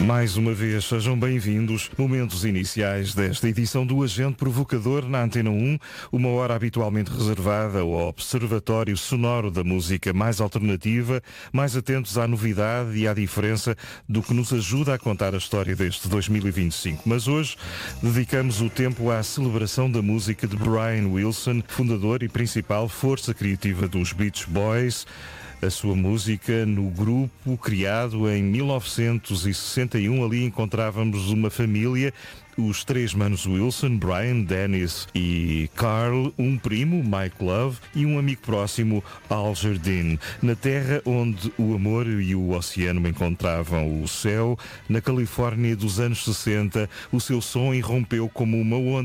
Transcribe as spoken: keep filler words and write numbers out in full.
Mais uma vez, sejam bem-vindos. Momentos iniciais desta edição do Agente Provocador na Antena um, uma hora habitualmente reservada ao observatório sonoro da música mais alternativa, mais atentos à novidade e à diferença do que nos ajuda a contar a história deste dois mil e vinte e cinco. Mas hoje dedicamos o tempo à celebração da música de Brian Wilson, fundador e principal força criativa dos Beach Boys. A sua música no grupo criado em mil novecentos e sessenta e um, ali encontrávamos uma família, os três manos Wilson, Brian, Dennis e Carl, um primo, Mike Love, e um amigo próximo, Al Jardine. Na terra onde o amor e o oceano encontravam o céu, na Califórnia dos anos sessenta, o seu som irrompeu como uma onda